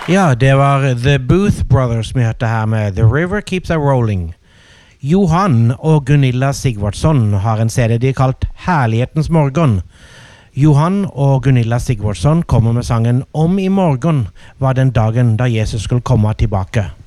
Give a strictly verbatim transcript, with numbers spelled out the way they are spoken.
Ja, det var The Booth Brothers vi hørte her med The River Keeps a Rolling. Johan og Gunilla Sigvardsson har en C D de kalt Herlighetens morgen. Johan og Gunilla Sigvardsson kommer med sangen Om i morgen var den dagen da Jesus skulle komme tilbake.